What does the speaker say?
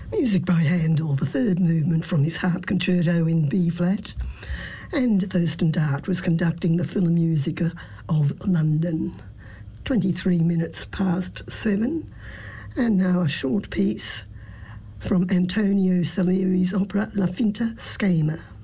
Music by Handel, the third movement from his harp concerto in B-flat. And Thurston Dart was conducting the Philharmonica of London. 23 minutes past 7. And now a short piece from Antonio Salieri's opera La Finta Schema.